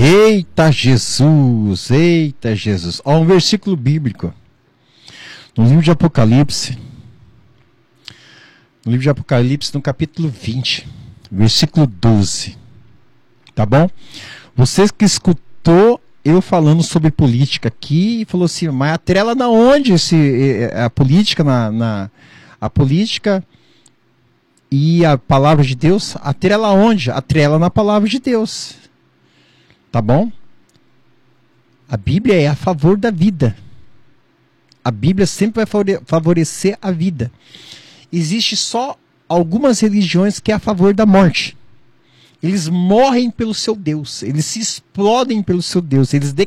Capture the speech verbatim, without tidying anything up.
Eita Jesus, eita Jesus. Ó, um versículo bíblico. No livro de Apocalipse. No livro de Apocalipse, no capítulo vinte, versículo doze. Tá bom? Você que escutou eu falando sobre política aqui e falou assim, mas atrela na onde esse, a política, na, na, a política e a palavra de Deus? Atrela onde? Atrela na palavra de Deus. Tá bom? A Bíblia é a favor da vida. A Bíblia sempre vai favorecer a vida. Existe só algumas religiões que é a favor da morte. Eles morrem pelo seu Deus. Eles se explodem pelo seu Deus. Eles